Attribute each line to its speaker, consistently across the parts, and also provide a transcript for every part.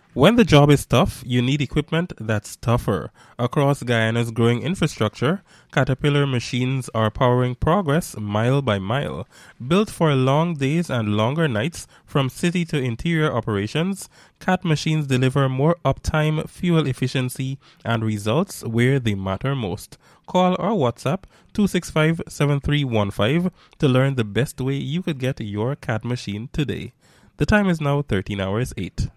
Speaker 1: When the job is tough, you need equipment that's tougher. Across Guyana's growing infrastructure, Caterpillar machines are powering progress mile by mile. Built for long days and longer nights, from city to interior operations, CAT machines deliver more uptime, fuel efficiency, and results where they matter most. Call or WhatsApp 265-7315 to learn the best way you could get your CAT machine today. The time is now 13 hours 8.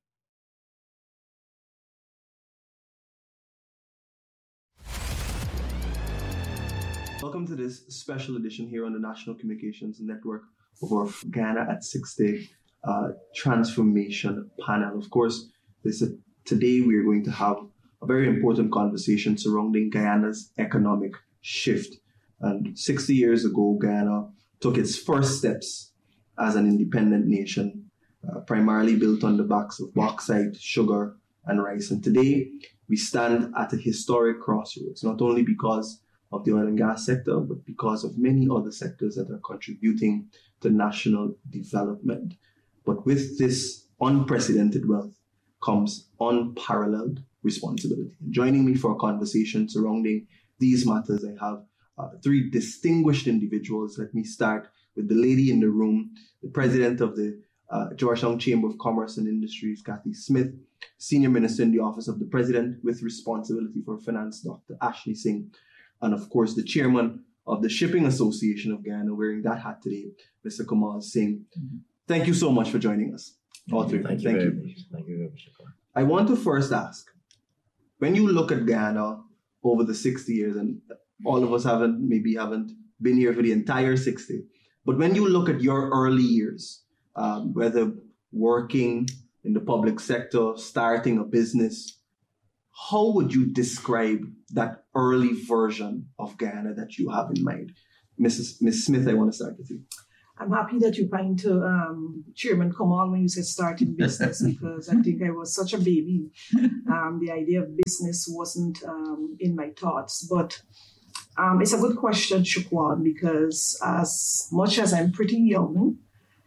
Speaker 2: Welcome to this special edition here on the National Communications Network of Guyana at 60 Transformation Panel. Of course, today we are going to have a very important conversation surrounding Guyana's economic shift. And 60 years ago, Guyana took its first steps as an independent nation, primarily built on the backs of bauxite, sugar, and rice. And today, we stand at a historic crossroads, not only because of the oil and gas sector, but because of many other sectors that are contributing to national development. But with this unprecedented wealth comes unparalleled responsibility. Joining me for a conversation surrounding these matters, I have three distinguished individuals. Let me start with the lady in the room, the president of the Georgetown Chamber of Commerce and Industries, Kathy Smith, Senior Minister in the Office of the President with responsibility for finance, Dr. Ashley Singh, and of course, the chairman of the Shipping Association of Guyana, wearing that hat today, Mr. Kamal Singh. Thank you so much for joining us. All three.
Speaker 3: Thank you very much.
Speaker 2: I want to first ask, when you look at Guyana over the 60 years, and all of us haven't been here for the entire 60, but when you look at your early years, whether working in the public sector, starting a business, how would you describe that early version of Guyana that you have in mind? Ms. Smith, I want to start with you.
Speaker 4: I'm happy that you point to Chairman Kamal when you said starting business, because I think I was such a baby. The idea of business wasn't in my thoughts. But it's a good question, Shukwan, because as much as I'm pretty young,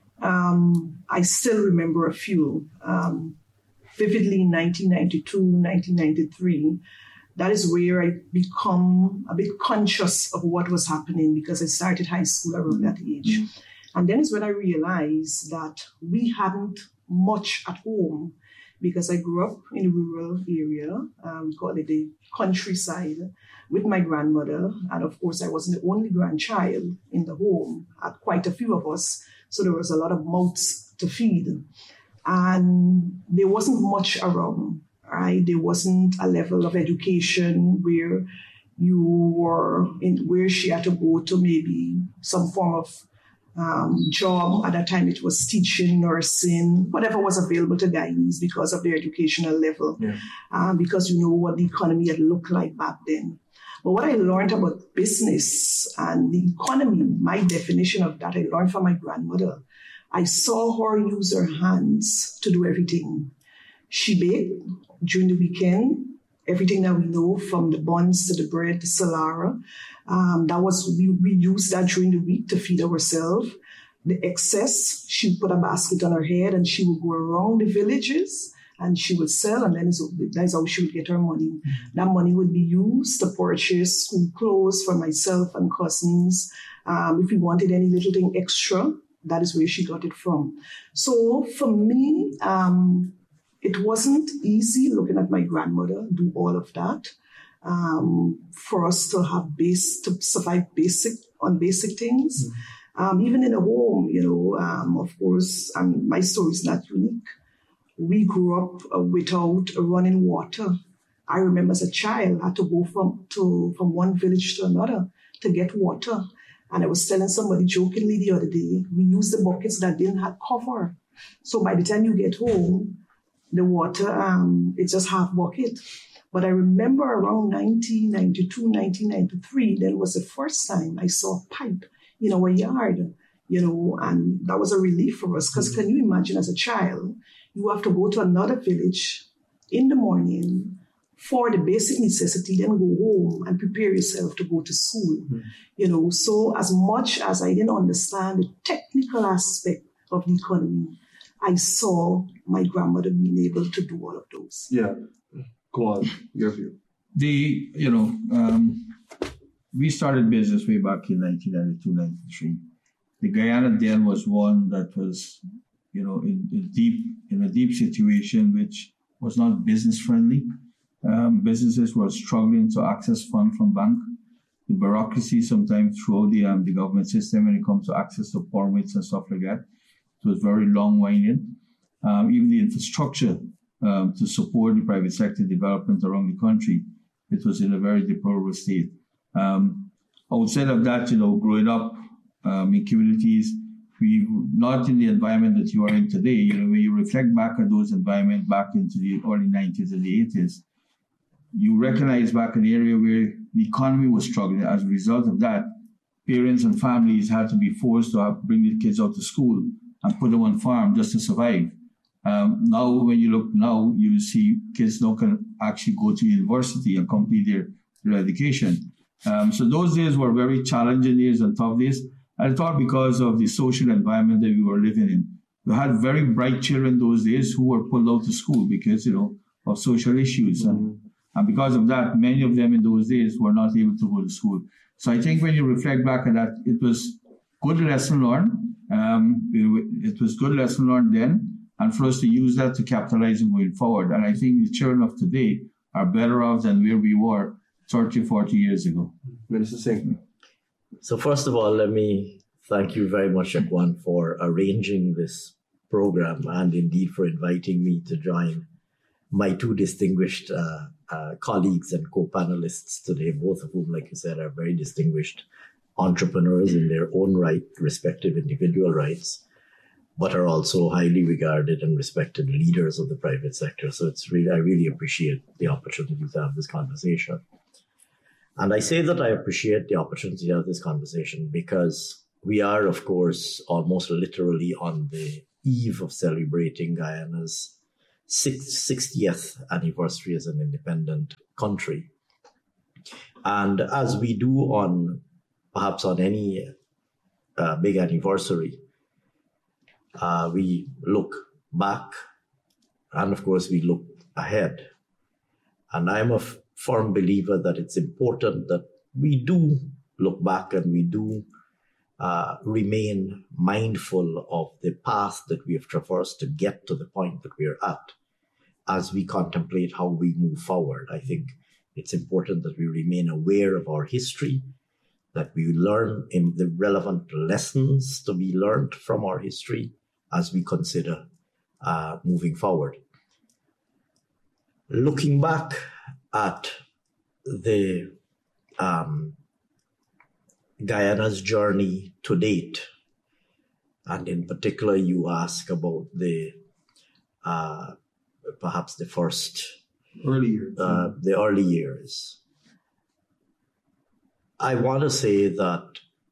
Speaker 4: I still remember a few. Vividly in 1992, 1993, that is where I become a bit conscious of what was happening, because I started high school around that age. And then is when I realized that we hadn't much at home, because I grew up in a rural area, we call it the countryside, with my grandmother. And of course, I wasn't the only grandchild in the home, had quite a few of us. So there was a lot of mouths to feed. And there wasn't much around, right? There wasn't a level of education where where she had to go to maybe some form of job. At that time, it was teaching, nursing, whatever was available to Guyanese because of their educational level, because you know what the economy had looked like back then. But what I learned about business and the economy, my definition of that, I learned from my grandmother. I saw her use her hands to do everything. She baked during the weekend, everything that we know, from the buns to the bread to Solara. We used that during the week to feed ourselves. The excess, she would put a basket on her head and she would go around the villages and she would sell, and then that's how she would get her money. That money would be used to purchase school clothes for myself and cousins. If we wanted any little thing extra, that is where she got it from. So for me, it wasn't easy looking at my grandmother do all of that. For us to to survive on basic things. Even in a home, of course, and my story is not unique. We grew up without running water. I remember as a child, I had to go from one village to another to get water. And I was telling somebody jokingly the other day, we used the buckets that didn't have cover. So by the time you get home, the water, it's just half bucket. But I remember around 1992, 1993, that was the first time I saw a pipe in our yard, and that was a relief for us. Because can you imagine, as a child, you have to go to another village in the morning for the basic necessity, then go home and prepare yourself to go to school. So as much as I didn't understand the technical aspect of the economy, I saw my grandmother being able to do all of those.
Speaker 2: Yeah. Go on, your view.
Speaker 3: We started business way back in 1992, 93. The Guyana then was one that was, in a deep situation which was not business friendly. Businesses were struggling to access funds from bank. The bureaucracy sometimes throughout the government system when it comes to access to permits and stuff like that, it was very long-winded. Even the infrastructure to support the private sector development around the country, it was in a very deplorable state. Outside of that, growing up in communities, we not in the environment that you are in today. When you reflect back at those environments back into the early 90s and the 80s, you recognize back an area where the economy was struggling. As a result of that, parents and families had to be forced to bring their kids out to school and put them on farm just to survive. Now, when you look now, you see kids now can actually go to university and complete their education. So those days were very challenging years and tough days. I thought because of the social environment that we were living in. We had very bright children those days who were pulled out of school because, of social issues. And because of that, many of them in those days were not able to go to school. So I think when you reflect back at that, it was good lesson learned. It was good lesson learned then, and for us to use that to capitalize on going forward. And I think the children of today are better off than where we were 30, 40 years ago.
Speaker 2: Minister Singh.
Speaker 5: So first of all, let me thank you very much, Shakwan, for arranging this program and indeed for inviting me to join my two distinguished colleagues and co-panelists today, both of whom, like you said, are very distinguished entrepreneurs in their own right, respective individual rights, but are also highly regarded and respected leaders of the private sector. So I really appreciate the opportunity to have this conversation. And I say that I appreciate the opportunity to have this conversation because we are, of course, almost literally on the eve of celebrating Guyana's 60th anniversary as an independent country. And as we do perhaps on any big anniversary, we look back and of course we look ahead. And I'm a firm believer that it's important that we do look back and we do remain mindful of the path that we have traversed to get to the point that we are at as we contemplate how we move forward. I think it's important that we remain aware of our history, that we learn in the relevant lessons to be learned from our history as we consider moving forward. Looking back at the Guyana's journey to date, and in particular, you ask about the perhaps the first
Speaker 2: early years.
Speaker 5: The early years. I want to say that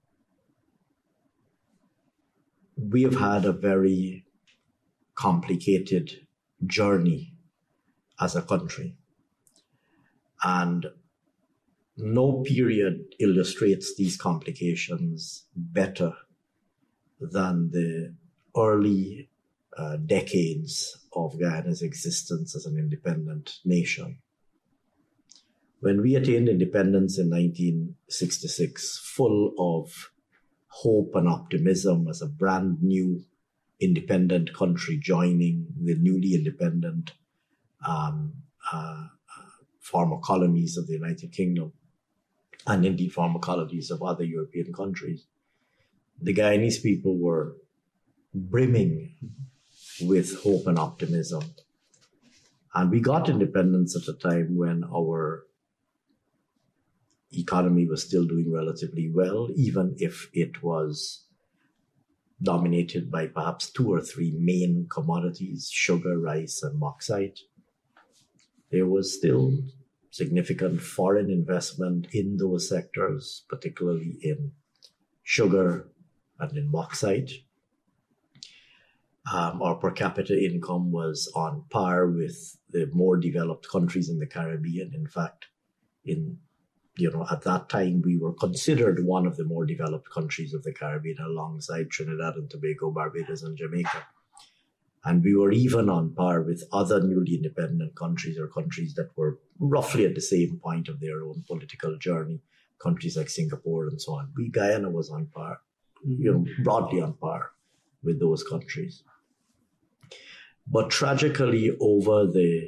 Speaker 5: we have had a very complicated journey as a country. And no period illustrates these complications better than the early decades of Guyana's existence as an independent nation. When we attained independence in 1966, full of hope and optimism as a brand new independent country joining the newly independent former colonies of the United Kingdom and indeed former colonies of other European countries, the Guyanese people were brimming with hope and optimism. And we got independence at a time when our economy was still doing relatively well, even if it was dominated by perhaps 2 or 3 main commodities, sugar, rice, and bauxite. There was still significant foreign investment in those sectors, particularly in sugar and in bauxite. Our per capita income was on par with the more developed countries in the Caribbean. In fact, at that time, we were considered one of the more developed countries of the Caribbean alongside Trinidad and Tobago, Barbados, and Jamaica. And we were even on par with other newly independent countries or countries that were roughly at the same point of their own political journey, countries like Singapore and so on. Guyana was on par, broadly on par with those countries. But tragically, over the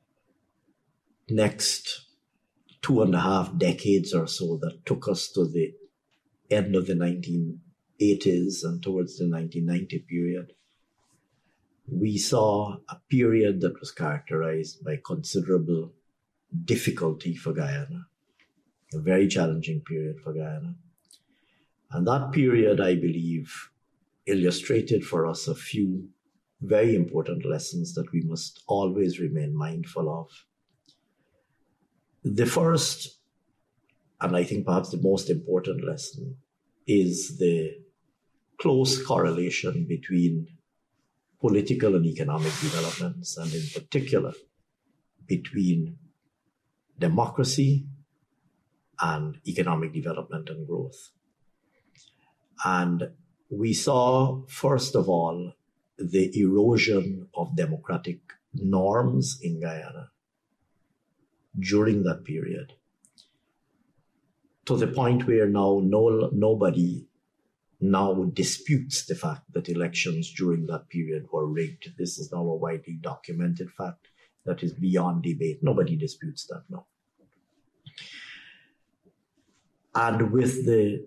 Speaker 5: next 2.5 decades or so that took us to the end of the 1980s and towards the 1990 period, we saw a period that was characterized by considerable difficulty for Guyana, a very challenging period for Guyana. And that period, I believe, illustrated for us a few very important lessons that we must always remain mindful of. The first, and I think perhaps the most important lesson, is the close correlation between political and economic developments, and in particular between democracy and economic development and growth. And we saw, first of all, the erosion of democratic norms in Guyana during that period, to the point where now nobody now disputes the fact that elections during that period were rigged. This is now a widely documented fact that is beyond debate. Nobody disputes that now. And with the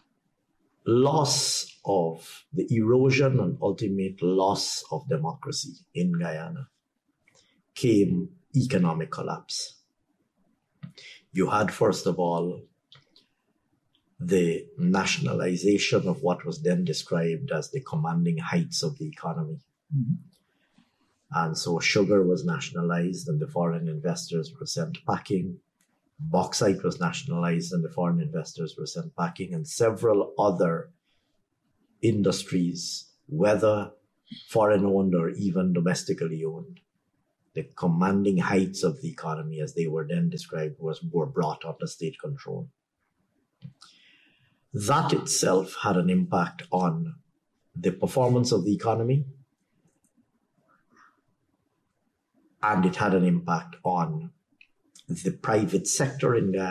Speaker 5: loss of the erosion and ultimate loss of democracy in Guyana came economic collapse. You had, first of all, the nationalization of what was then described as the commanding heights of the economy. Mm-hmm. And so sugar was nationalized and the foreign investors were sent packing. Bauxite was nationalized and the foreign investors were sent packing, and several other industries, whether foreign-owned or even domestically owned, the commanding heights of the economy, as they were then described, were brought under state control. That itself had an impact on the performance of the economy, and it had an impact on the private sector in Guyana.